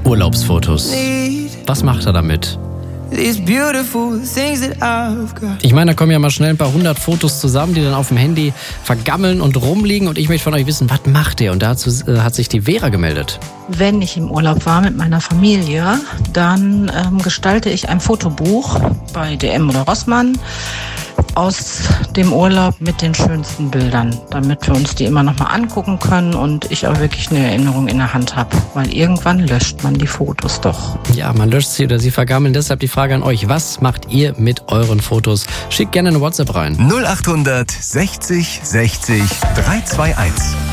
Urlaubsfotos. Was macht er damit? Ich meine, da kommen ja mal schnell ein paar 100 Fotos zusammen, die dann auf dem Handy vergammeln und rumliegen. Und ich möchte von euch wissen, was macht ihr? Und dazu hat sich die Vera gemeldet. Wenn ich im Urlaub war mit meiner Familie, dann gestalte ich ein Fotobuch bei DM oder Rossmann aus dem Urlaub mit den schönsten Bildern, damit wir uns die immer noch mal angucken können und ich auch wirklich eine Erinnerung in der Hand habe. Weil irgendwann löscht man die Fotos doch. Ja, man löscht sie oder sie vergammeln. Deshalb die Frage an euch. Was macht ihr mit euren Fotos? Schickt gerne eine WhatsApp rein. 0800 60 60 321.